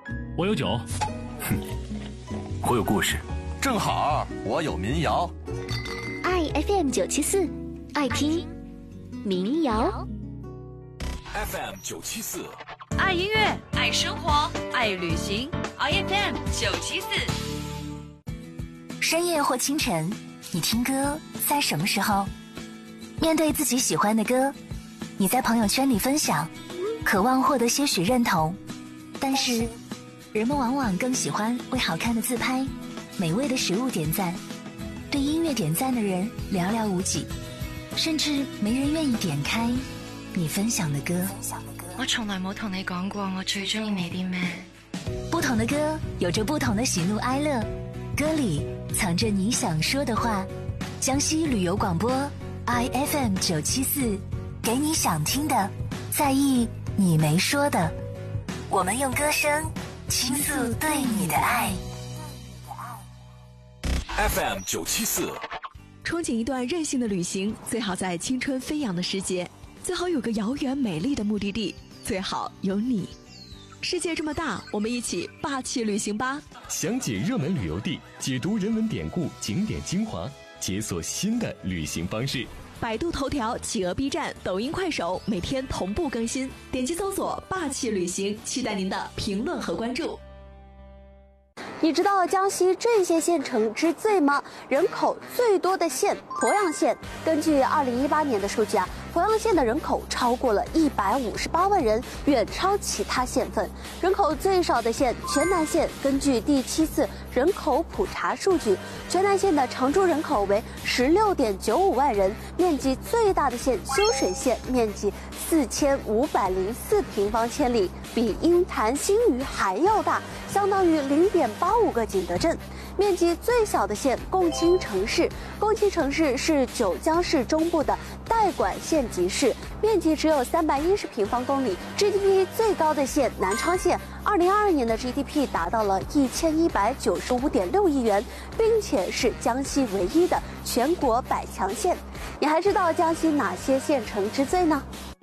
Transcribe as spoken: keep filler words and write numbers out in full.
我有酒。 哼，我有故事。 正好我有民谣。 爱 F M 九七四，爱听民谣。 F M 九七四， 爱音乐，爱生活，爱旅行。I F M 九七四。 深夜或清晨，你听歌在什么时候？面对自己喜欢的歌，你在朋友圈里分享，渴望获得些许认同，但是人们往往更喜欢为好看的自拍、美味的食物点赞，对音乐点赞的人寥寥无几，甚至没人愿意点开你分享的歌。 我從來冇同你講過我最中意你啲咩。 不同的歌有着不同的喜怒哀樂，歌裡藏着你想說的話。江西旅遊廣播 I F M 九七四，給你想聽的，在意你沒說的。我們用歌聲傾訴對你的愛。 F M 九七四， 憧憬一段任性的旅行，最好在青春飞扬的世界，最好有个遥远美丽的目的地，最好有你。世界这么大，我们一起霸气旅行吧！ 详解热门旅游地，解读人文典故、景点精华，解锁新的旅行方式。 百度头条、企鹅 B 站、抖音、快手每天同步更新，点击搜索“霸气旅行”，期待您的评论和关注。 你知道江西这些县城之最吗？人口最多的县鄱阳县，根据二零一八年的数据啊，鄱阳县的人口超过了一百五十八万人，远超其他县份。人口最少的县全南县，根据第七次人口普查数据，全南县的常住人口为十六点九五万人，面积最大的县修水县，面积四千五百零四平方千里，比鹰潭新余还要大，相当于零点八五个景德镇。面积最小的县共青城市，共青城市是九江市中部的代管县级市，面积只有三百一十平方公里。G D P 最高的县南昌县，二零二二年的 G D P 达到了一千一百九十五点六亿元，并且是江西唯一的全国百强县。你还知道江西哪些县城之最呢？